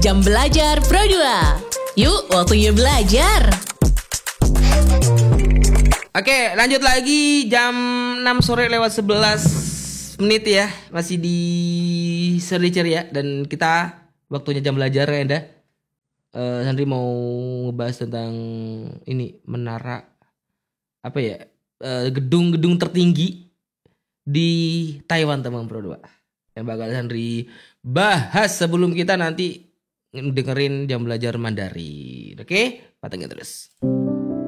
Jam Belajar Pro 2. Yuk, waktunya belajar. Oke, lanjut lagi jam 6 sore lewat 11 menit ya. Masih di Seri Ceria dan kita waktunya jam belajar ya, Anda. Sandri mau ngebahas tentang ini menara apa ya? Gedung-gedung tertinggi di Taiwan, teman Pro 2. Yang bakal Sandri bahas sebelum kita nanti dengerin jam belajar Mandarin. Oke? Patengin terus.